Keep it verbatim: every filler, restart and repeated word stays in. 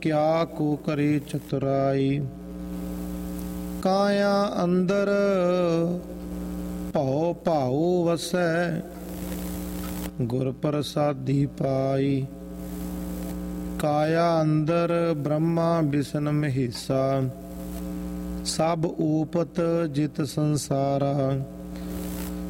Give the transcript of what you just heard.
ਕਿਆ ਕੋ ਕਰੇ ਚਤੁਰਾਈ। ਕਾਇਆ ਅੰਦਰ ਭਉ ਭਾਉ ਵਸੈ, ਗੁਰ ਪ੍ਰਸਾਦੀ ਪਾਈ। ਕਾਇਆ ਅੰਦਰ ਬ੍ਰਹਮਾ ਬਿਸ਼ਨ ਮਹੇਸਾ, ਸਭ ਊਪਤ ਜਿਤ ਸੰਸਾਰਾ।